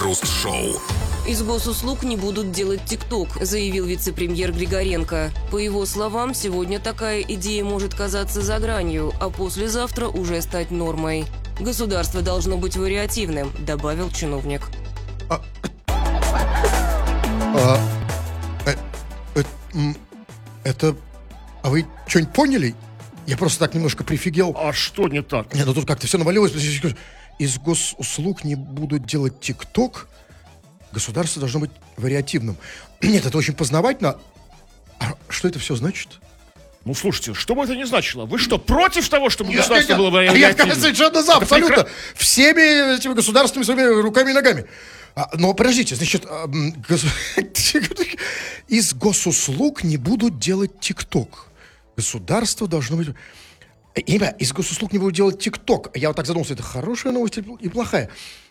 Крем-хруст-шоу. Из госуслуг не будут делать ТикТок, заявил вице-премьер Григоренко. По его словам, сегодня такая идея может казаться за гранью, а послезавтра уже стать нормой. Государство должно быть вариативным, добавил чиновник. А вы что-нибудь поняли? Я просто так немножко прифигел. А что не так? Нет, ну тут как-то все навалилось. Из госуслуг не будут делать ТикТок. Государство должно быть вариативным. Нет, это очень познавательно. А что это все значит? Ну, слушайте, что бы это ни значило? Вы что, против того, чтобы государство было вариативным? Я, кажется, совершенно за, абсолютно. Всеми этими государственными своими руками и ногами. Но подождите, значит, из госуслуг не будут делать ТикТок. Государство должно быть... Из госуслуг не будут делать ТикТок. Я вот так задумался, это хорошая новость и плохая?